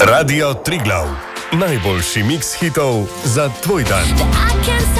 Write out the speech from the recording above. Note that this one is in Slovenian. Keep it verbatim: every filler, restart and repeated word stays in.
Radio Triglav. Najboljši miks hitov za tvoj dan.